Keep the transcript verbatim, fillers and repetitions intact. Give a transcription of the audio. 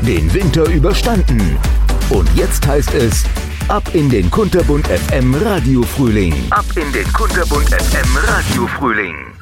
den Winter überstanden. Und jetzt heißt es, ab in den Kunterbund F M Radiofrühling. Ab in den Kunterbund F M Radiofrühling.